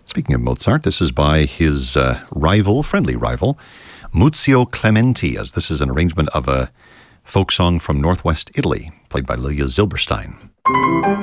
Speaking of Mozart, this is by his friendly rival, Muzio Clementi, as this is an arrangement of a folk song from northwest Italy, played by Lilia Zilberstein.